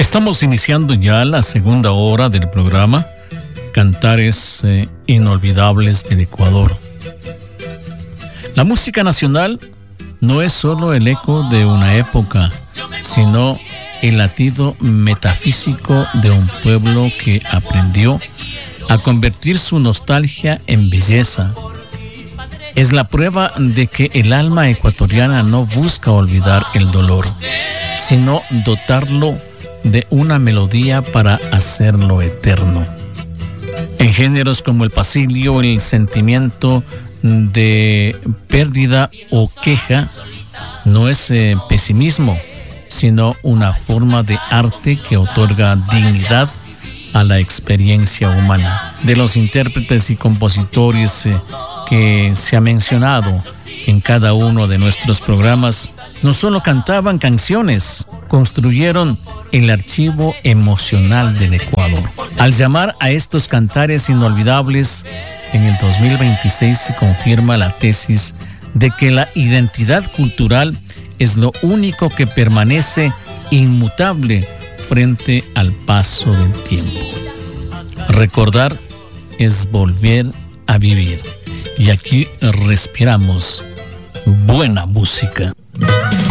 Estamos iniciando ya la segunda hora del programa Cantares Inolvidables del Ecuador. La música nacional no es solo el eco de una época, sino el latido metafísico de un pueblo que aprendió a convertir su nostalgia en belleza. Es la prueba de que el alma ecuatoriana no busca olvidar el dolor, sino dotarlo de una melodía para hacerlo eterno. En géneros como el pasillo, el sentimiento de pérdida o queja no es pesimismo, sino una forma de arte que otorga dignidad a la experiencia humana. De los intérpretes y compositores que se ha mencionado en cada uno de nuestros programas, no solo cantaban canciones, construyeron el archivo emocional del Ecuador. Al llamar a estos cantares inolvidables, en el 2026 se confirma la tesis de que la identidad cultural es lo único que permanece inmutable frente al paso del tiempo. Recordar es volver a vivir. Y aquí respiramos buena música.